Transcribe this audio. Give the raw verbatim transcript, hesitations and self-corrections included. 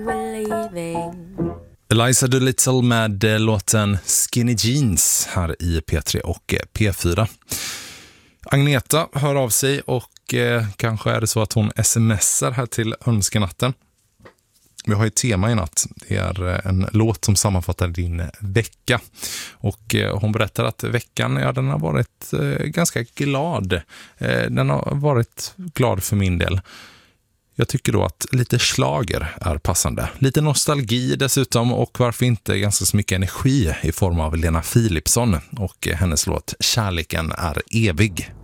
Eliza Doolittle med eh, låten Skinny Jeans här i P tre och eh, P fyra. Agneta hör av sig och eh, kanske är det så att hon smsar här till önskenatten. Vi har ett tema i natt. Det är eh, en låt som sammanfattar din vecka. Och eh, hon berättar att veckan, ja, den har varit eh, ganska glad. Eh, den har varit glad för min del. Jag tycker då att lite slager är passande. Lite nostalgi dessutom, och varför inte ganska så mycket energi i form av Lena Philipsson och hennes låt Kärleken är evig.